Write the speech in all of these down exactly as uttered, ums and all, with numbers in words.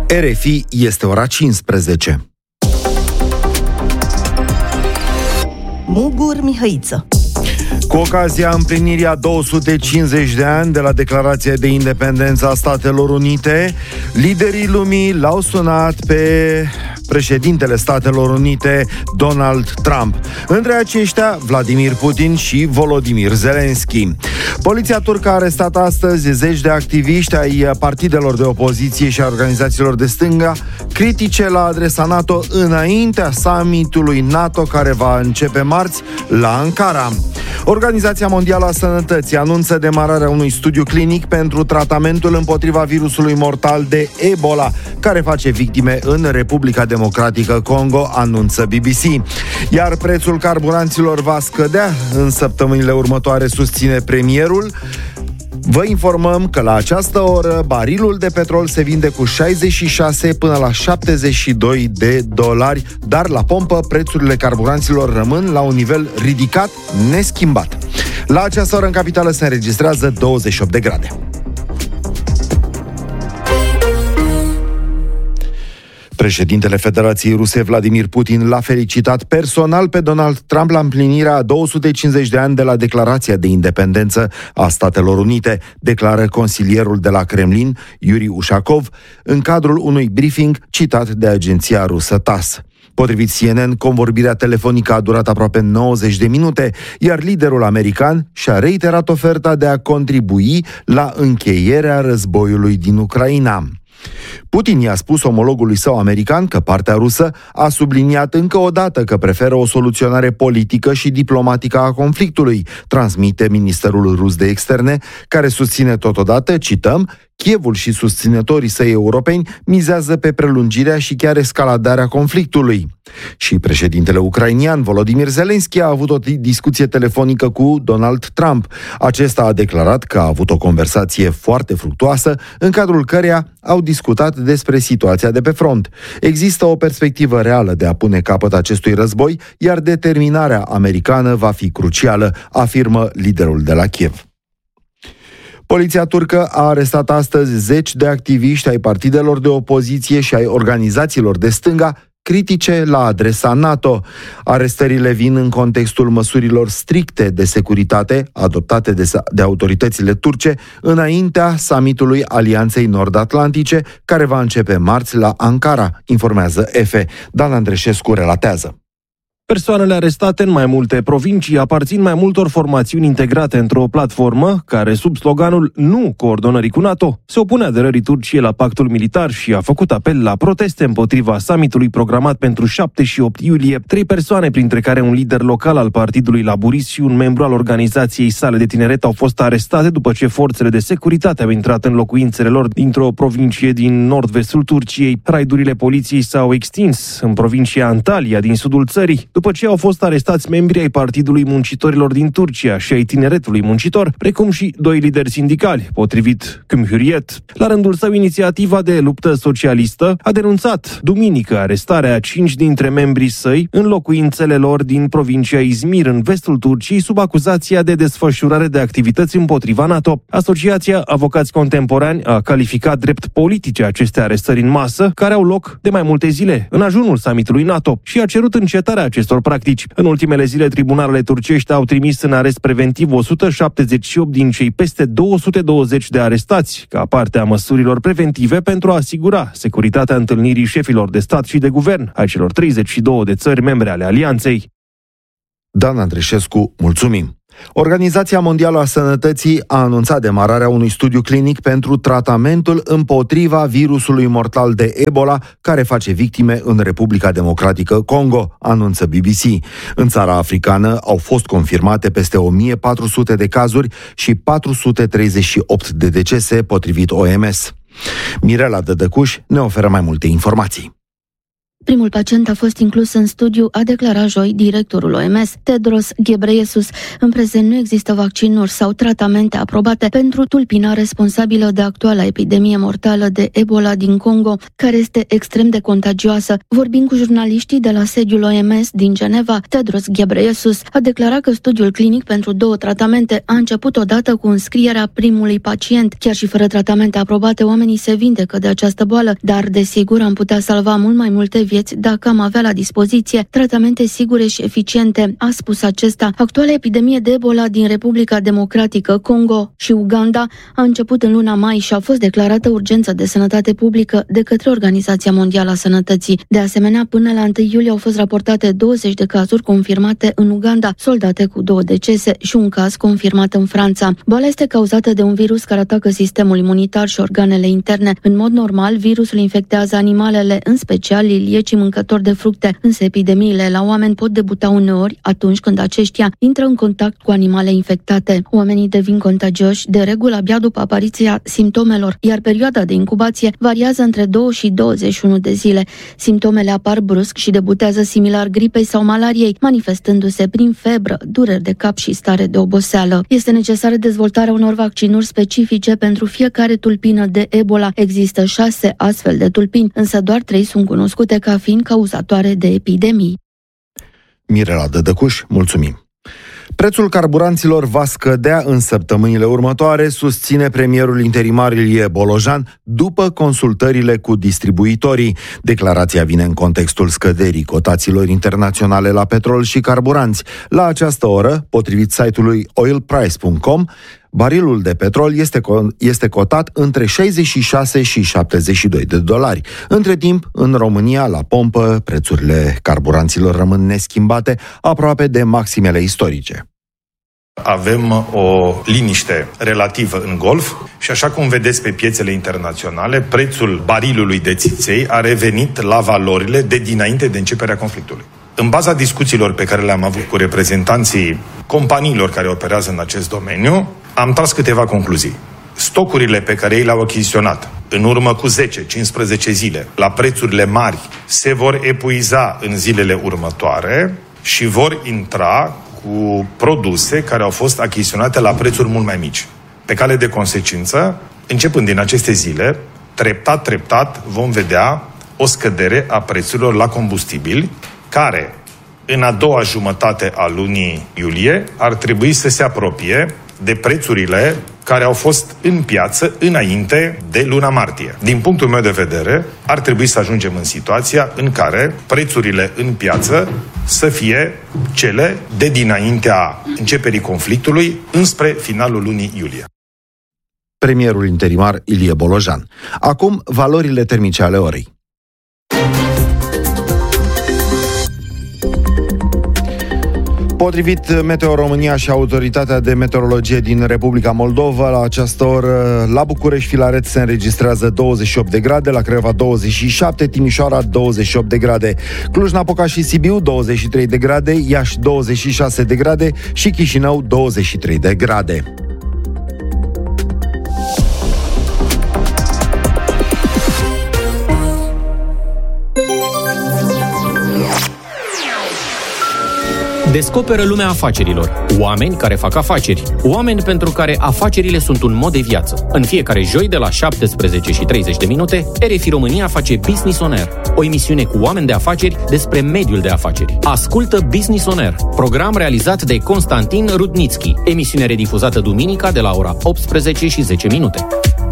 R F I, este ora cincisprezece. Mugur Mihăiță. Cu ocazia împlinirii a două sute cincizeci de ani de la Declarația de Independență a Statelor Unite, liderii lumii l-au sunat pe președintele Statelor Unite, Donald Trump. Între aceștia, Vladimir Putin și Volodymyr Zelensky. Poliția turcă a arestat astăzi zeci de activiști ai partidelor de opoziție și a organizațiilor de stânga critice la adresa NATO înaintea summitului NATO care va începe marți la Ankara. Organizația Mondială a Sănătății anunță demararea unui studiu clinic pentru tratamentul împotriva virusului mortal de Ebola, care face victime în Republica Democratică Congo, anunță B B C. Iar prețul carburanților va scădea în săptămânile următoare, susține premierul. Vă informăm că la această oră barilul de petrol se vinde cu șaizeci și șase până la șaptezeci și doi de dolari, dar la pompă prețurile carburanților rămân la un nivel ridicat, neschimbat. La această oră în capitală se înregistrează douăzeci și opt de grade. Președintele Federației Ruse, Vladimir Putin, l-a felicitat personal pe Donald Trump la împlinirea a două sute cincizeci de ani de la Declarația de Independență a Statelor Unite, declară consilierul de la Kremlin, Yuri Ushakov, în cadrul unui briefing citat de agenția rusă TASS. Potrivit C N N, convorbirea telefonică a durat aproape nouăzeci de minute, iar liderul american și-a reiterat oferta de a contribui la încheierea războiului din Ucraina. Putin i-a spus omologului său american că partea rusă a subliniat încă o dată că preferă o soluționare politică și diplomatică a conflictului, transmite Ministerul Rus de Externe, care susține totodată, cităm, Kievul și susținătorii săi europeni mizează pe prelungirea și chiar escaladarea conflictului. Și președintele ucrainian Volodymyr Zelensky a avut o discuție telefonică cu Donald Trump. Acesta a declarat că a avut o conversație foarte fructuoasă, în cadrul căreia au discutat despre situația de pe front. Există o perspectivă reală de a pune capăt acestui război, iar determinarea americană va fi crucială, afirmă liderul de la Kiev. Poliția turcă a arestat astăzi zeci de activiști ai partidelor de opoziție și ai organizațiilor de stânga critice la adresa NATO. Arestările vin în contextul măsurilor stricte de securitate adoptate de, de autoritățile turce înaintea summitului Alianței Nord-Atlantice, care va începe marți la Ankara, informează E F E. Dan Andreșescu relatează. Persoanele arestate în mai multe provincii aparțin mai multor formațiuni integrate într-o platformă care, sub sloganul Nu coordonării cu NATO, se opune aderării Turciei la pactul militar și a făcut apel la proteste împotriva summitului programat pentru șapte și opt iulie. Trei persoane, printre care un lider local al Partidului Laburist și un membru al organizației sale de tineret, au fost arestate după ce forțele de securitate au intrat în locuințele lor dintr-o provincie din nord-vestul Turciei. Raidurile poliției s-au extins în provincia Antalya din sudul țării, după ce au fost arestați membrii ai Partidului Muncitorilor din Turcia și ai Tineretului Muncitor, precum și doi lideri sindicali, potrivit Cumhuriyet. La rândul său, inițiativa de luptă socialistă a denunțat duminică arestarea a cinci dintre membrii săi în locuințele lor din provincia Izmir, în vestul Turciei, sub acuzația de desfășurare de activități împotriva NATO. Asociația Avocați Contemporani a calificat drept politice aceste arestări în masă, care au loc de mai multe zile, în ajunul summitului NATO, și a cerut încetarea acestor practici. În ultimele zile, tribunalele turcești au trimis în arest preventiv o sută șaptezeci și opt din cei peste două sute douăzeci de arestați, ca parte a măsurilor preventive pentru a asigura securitatea întâlnirii șefilor de stat și de guvern ai celor treizeci și două de țări membre ale Alianței. Dan Andreșescu, mulțumim! Organizația Mondială a Sănătății a anunțat demararea unui studiu clinic pentru tratamentul împotriva virusului mortal de Ebola, care face victime în Republica Democratică Congo, anunță B B C. În țara africană au fost confirmate peste o mie patru sute de cazuri și patru sute treizeci și opt de decese, potrivit O M S. Mirela Dădăcuș ne oferă mai multe informații. Primul pacient a fost inclus în studiu, a declarat joi directorul O M S, Tedros Ghebreyesus. În prezent nu există vaccinuri sau tratamente aprobate pentru tulpina responsabilă de actuala epidemie mortală de Ebola din Congo, care este extrem de contagioasă. Vorbind cu jurnaliștii de la sediul O M S din Geneva, Tedros Ghebreyesus a declarat că studiul clinic pentru două tratamente a început odată cu înscrierea primului pacient. Chiar și fără tratamente aprobate, oamenii se vindecă de această boală, dar desigur am putea salva mult mai multe vieți dacă am avea la dispoziție tratamente sigure și eficiente, a spus acesta. Actuala epidemie de Ebola din Republica Democratică Congo și Uganda a început în luna mai și a fost declarată urgență de sănătate publică de către Organizația Mondială a Sănătății. De asemenea, până la întâi iulie au fost raportate douăzeci de cazuri confirmate în Uganda, soldate cu două decese și un caz confirmat în Franța. Boala este cauzată de un virus care atacă sistemul imunitar și organele interne. În mod normal, virusul infectează animalele, în special liliecii mâncători de fructe, însă epidemiile la oameni pot debuta uneori atunci când aceștia intră în contact cu animale infectate. Oamenii devin contagioși de regulă abia după apariția simptomelor, iar perioada de incubație variază între două și douăzeci și unu de zile. Simptomele apar brusc și debutează similar gripei sau malariei, manifestându-se prin febră, dureri de cap și stare de oboseală. Este necesară dezvoltarea unor vaccinuri specifice pentru fiecare tulpină de Ebola. Există șase astfel de tulpini, însă doar trei sunt cunoscute ca fiind cauzatoare de epidemii. Mirela Dădăcuș, mulțumim! Prețul carburanților va scădea în săptămânile următoare, susține premierul interimar Ilie Bolojan, după consultările cu distribuitorii. Declarația vine în contextul scăderii cotațiilor internaționale la petrol și carburanți. La această oră, potrivit site-ului oil price punct com, barilul de petrol este, este cotat între șaizeci și șase și șaptezeci și doi de dolari. Între timp, în România, la pompă, prețurile carburanților rămân neschimbate, aproape de maximele istorice. Avem o liniște relativă în Golf și, așa cum vedeți pe piețele internaționale, prețul barilului de țiței a revenit la valorile de dinainte de începerea conflictului. În baza discuțiilor pe care le-am avut cu reprezentanții companiilor care operează în acest domeniu, am tras câteva concluzii. Stocurile pe care ei le-au achiziționat în urmă cu zece cincisprezece zile, la prețurile mari, se vor epuiza în zilele următoare și vor intra cu produse care au fost achiziționate la prețuri mult mai mici. Pe cale de consecință, începând din aceste zile, treptat, treptat vom vedea o scădere a prețurilor la combustibili, care în a doua jumătate a lunii iulie ar trebui să se apropie de prețurile care au fost în piață înainte de luna martie. Din punctul meu de vedere, ar trebui să ajungem în situația în care prețurile în piață să fie cele de dinaintea începerii conflictului înspre finalul lunii iulie. Premierul interimar Ilie Bolojan. Acum, valorile termice ale orei. Potrivit Meteo România și Autoritatea de Meteorologie din Republica Moldova, la această oră la București, Filaret se înregistrează douăzeci și opt de grade, la Craiova douăzeci și șapte, Timișoara douăzeci și opt de grade, Cluj-Napoca și Sibiu douăzeci și trei de grade, Iași douăzeci și șase de grade și Chișinău douăzeci și trei de grade. Descoperă lumea afacerilor. Oameni care fac afaceri. Oameni pentru care afacerile sunt un mod de viață. În fiecare joi de la șaptesprezece și treizeci de minute, R F I România face Business on Air, o emisiune cu oameni de afaceri despre mediul de afaceri. Ascultă Business on Air, program realizat de Constantin Rudnitski, emisiune redifuzată duminica de la ora optsprezece și zece minute.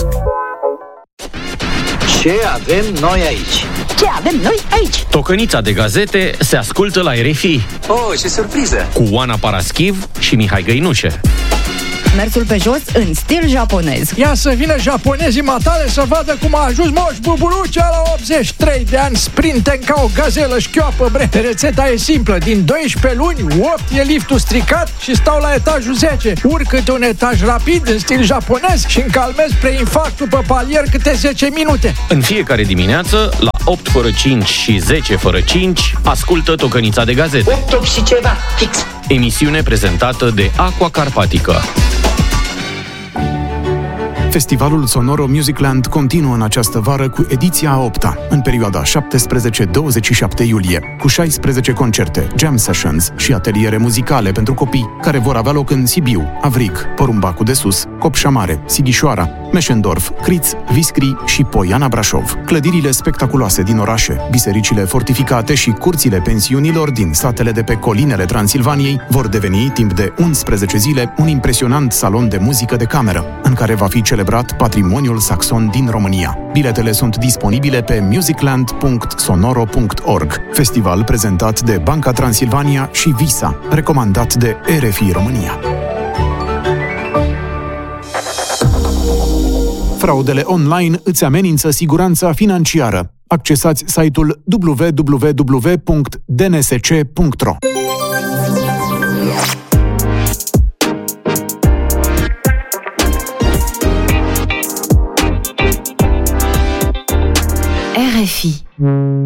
Ce avem noi aici? Ce avem noi aici? Tocănița de gazete se ascultă la R F I. Oh, ce surpriză! Cu Oana Paraschiv și Mihai Găinușe. Mersul pe jos în stil japonez. Ia să vină japonezii matale să vadă cum a ajuns Moș Bubulucea la optzeci și trei de ani, sprinten ca o gazelă șchioapă, bre. Rețeta e simplă, din doisprezece luni, opt e liftul stricat și stau la etajul zece. Urc câte un etaj rapid în stil japonez și încalmez preinfarctul pe palier câte zece minute. În fiecare dimineață, la opt fără cinci și zece fără cinci, ascultă Tocănița de gazete. opt, opt și ceva, fix. Emisiune prezentată de Aqua Carpatica. Festivalul Sonoro Musicland continuă în această vară cu ediția a opta, în perioada șaptesprezece douăzeci și șapte iulie, cu șaisprezece concerte, jam sessions și ateliere muzicale pentru copii, care vor avea loc în Sibiu, Avrig, Porumbacu de Sus, Copșa Mare, Sighișoara, Meșendorf, Criț, Viscri și Poiana Brașov. Clădirile spectaculoase din orașe, bisericile fortificate și curțile pensiunilor din satele de pe colinele Transilvaniei vor deveni, timp de unsprezece zile, un impresionant salon de muzică de cameră, în care va fi celebrat patrimoniul saxon din România. Biletele sunt disponibile pe musicland punct sonoro punct org. Festival prezentat de Banca Transilvania și Visa, recomandat de R F I România. Fraudele online îți amenință siguranța financiară. Accesați site-ul w w w punct d n s c punct r o. R F I